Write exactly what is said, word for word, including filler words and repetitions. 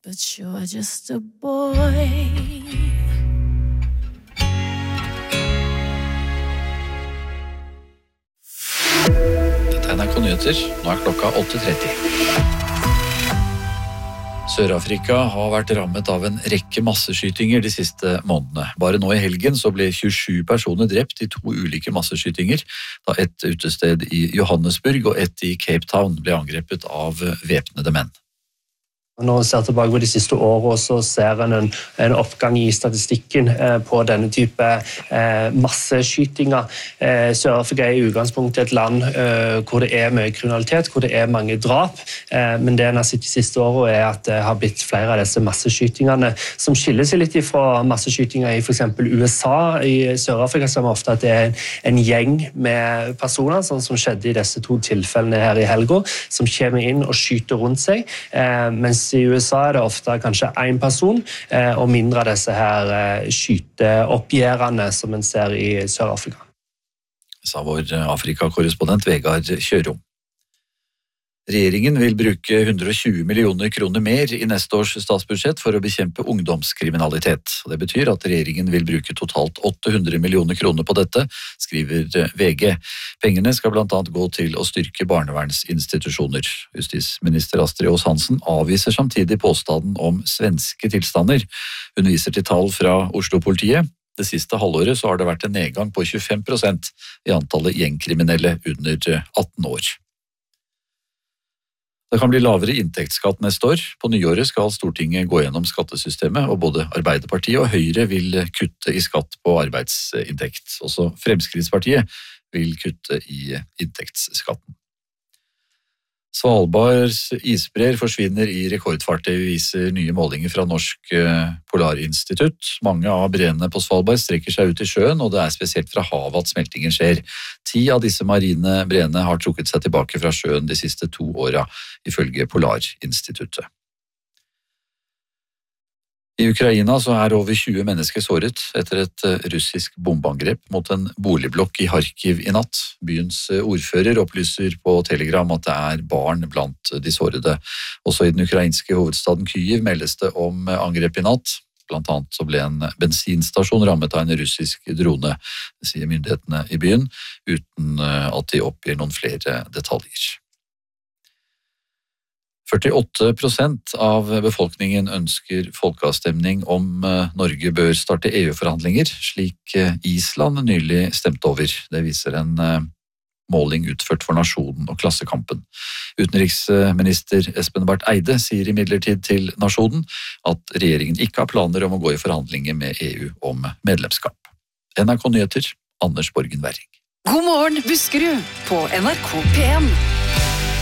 but you're just a boy. Dette er N R K Nyheter. Nå er klokka åtte tretti. Sør-Afrika har vært rammet av en rekke masseskytinger de siste månedene. Bare nå i helgen så ble tjuesju personer drept i to ulike masseskytinger, da ett utested i Johannesburg og ett i Cape Town ble angrepet av væpnede menn. Når vi ser tilbake på de siste årene, så ser en en, en oppgang i statistikken eh, på denne type eh, masseskytinger. Eh, Sør-Afrika er i utgangspunktet et land eh, hvor det er mye kriminalitet, hvor det er mange drap, eh, men det en har sett de siste årene er at det har blitt flere av disse masseskytingene som skiller seg litt fra masseskytinger i for eksempel U S A. I Sør-Afrika ser vi ofte at det er en, en gjeng med personer, sånn som skjedde i disse to tilfellene her i helgen, som kommer inn og skyter rundt seg, eh, mens i U S A er det ofte kanskje en person, eh, og mindre av disse her eh, skyteoppgjørene som en ser i Sør-Afrika. Sa vår Afrika-korrespondent Vegard Kjørom. Regjeringen vil bruke hundre og tjue millioner kroner mer i neste års statsbudsjett for å bekjempe ungdomskriminalitet. Det betyr at regjeringen vil bruke totalt åtte hundre millioner kroner på dette, skriver V G. Pengene skal blant annet gå til å styrke barnevernsinstitusjoner. Justisminister Astrid Aas-Hansen avviser samtidig påstanden om svenske tilstander. Hun viser til tall fra Oslo-politiet. Det siste halvåret så har det vært en nedgang på tjuefem prosent i antallet gjengkriminelle under atten år. Det kan bli lavere inntektsskatt neste år. På nyåret skal Stortinget gå gjennom skattesystemet, og både Arbeiderpartiet og Høyre vil kutte i skatt på arbeidsinntekt. Også Fremskrittspartiet vil kutte i inntektsskatten. Svalbards isbreer forsvinner i rekordfart, det viser nye målinger fra Norsk Polarinstitutt. Mange av breene på Svalbard strekker seg ut i sjøen, og det er spesielt fra havet at smeltingen skjer. Ti av disse marine breene har trukket seg tilbake fra sjøen de siste to åra, ifølge Polarinstituttet. I Ukraina så er over tjue mennesker såret etter et russisk bombeangrep mot en boligblokk i Kharkiv i natt. Byens ordfører opplyser på Telegram at det er barn blant de sårede. Også i den ukrainske hovedstaden Kyiv meldes det om angrep i natt. Blant annet så ble en bensinstasjon rammet av en russisk drone, sier myndighetene i byen, uten at de oppgir noen flere detaljer. førtiåtte prosent av befolkningen ønsker folkeavstemning om Norge bør starte E U-forhandlinger, slik Island nylig stemte over. Det viser en måling utført for Nasjonen og Klassekampen. Utenriksminister Espen Barth Eide sier imidlertid til Nasjonen at regjeringen ikke har planer om å gå i forhandlinger med E U om medlemskap. N R K Nyheter, Anders Borgen Werring. God morgen, Buskerud, på N R K P en.